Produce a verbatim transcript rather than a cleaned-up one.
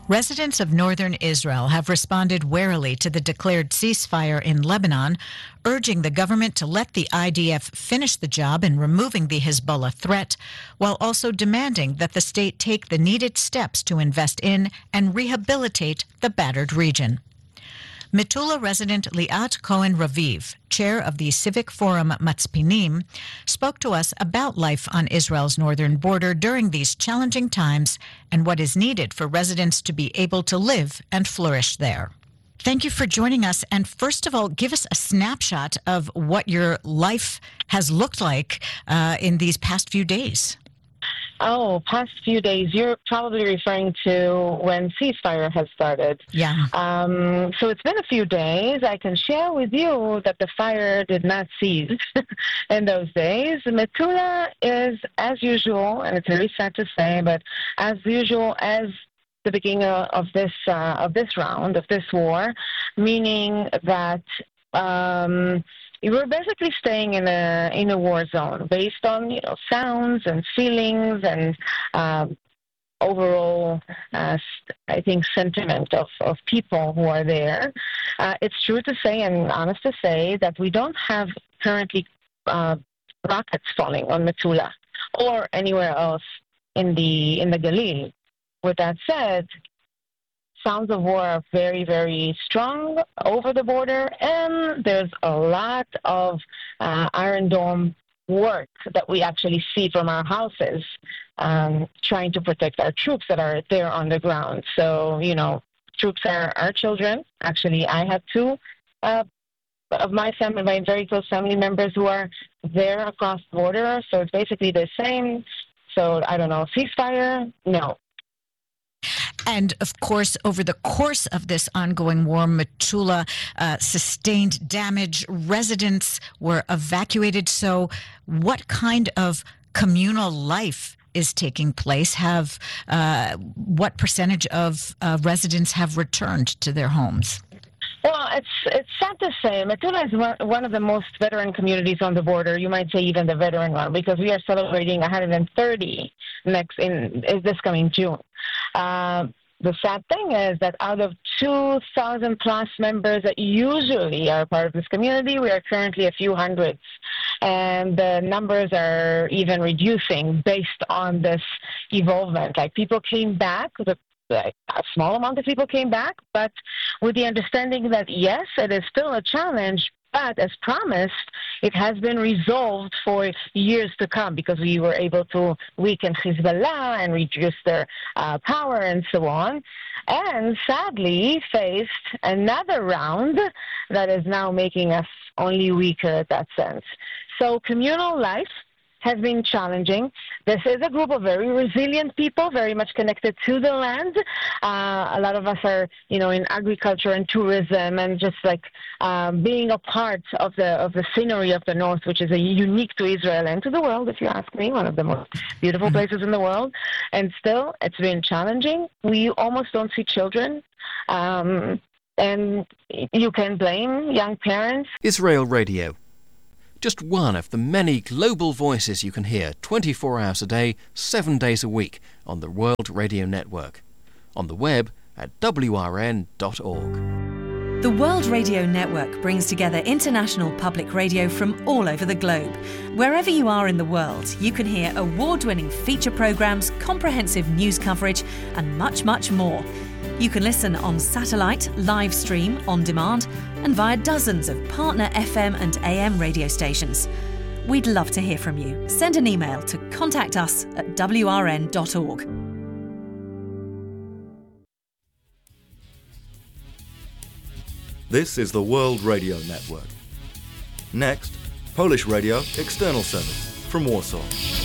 Residents of northern Israel have responded warily to the declared ceasefire in Lebanon, urging the government to let the I D F finish the job in removing the Hezbollah threat, while also demanding that the state take the needed steps to invest in and rehabilitate the battered region. Metula resident Liat Cohen Raviv, chair of the Civic Forum Matzpinim, spoke to us about life on Israel's northern border during these challenging times and what is needed for residents to be able to live and flourish there. Thank you for joining us. And first of all, give us a snapshot of what your life has looked like uh, in these past few days. Oh, past few days. You're probably referring to when ceasefire has started. Yeah. Um, so it's been a few days. I can share with you that the fire did not cease in those days. Metula is, as usual, and it's very sad to say, but as usual as the beginning of this uh, of this round, of this war, meaning that um, we're basically staying in a in a war zone based on you know sounds and feelings and um, overall, uh, I think, sentiment of, of people who are there. Uh, it's true to say and honest to say that we don't have currently uh, rockets falling on Metula or anywhere else in the in the Galil. With that said, sounds of war are very, very strong over the border, and there's a lot of uh, Iron Dome work that we actually see from our houses, um, trying to protect our troops that are there on the ground. So, you know, troops are our children. Actually, I have two uh, of my family, my very close family members who are there across the border, so it's basically the same. So, I don't know, ceasefire? No. And, of course, over the course of this ongoing war, Metula uh, sustained damage. Residents were evacuated. So what kind of communal life is taking place? Have uh, what percentage of uh, residents have returned to their homes? Well, it's it's sad to say. Metula is one, one of the most veteran communities on the border. You might say even the veteran one, because we are celebrating one hundred thirty next in is this coming June. Uh, the sad thing is that out of two thousand plus members that usually are part of this community, we are currently a few hundreds. And the numbers are even reducing based on this evolvement. Like people came back, the a small amount of people came back, but with the understanding that, yes, it is still a challenge, but as promised, it has been resolved for years to come because we were able to weaken Hezbollah and reduce their uh, power and so on. And sadly, faced another round that is now making us only weaker at that sense. So communal life has been challenging. This is a group of very resilient people, very much connected to the land. Uh, a lot of us are, you know, in agriculture and tourism, and just like um, being a part of the of the scenery of the North, which is a unique to Israel and to the world, if you ask me, one of the most beautiful places in the world. And still, it's been challenging. We almost don't see children. Um, and you can blame young parents. Israel Radio. Just one of the many global voices you can hear twenty-four hours a day, seven days a week on the World Radio Network. On the web at w r n dot org. The World Radio Network brings together international public radio from all over the globe. Wherever you are in the world, you can hear award-winning feature programmes, comprehensive news coverage, and much, much more. You can listen on satellite, live stream, on demand, and via dozens of partner F M and A M radio stations. We'd love to hear from you. Send an email to contact us at w r n dot org. This is the World Radio Network. Next, Polish Radio External Service from Warsaw.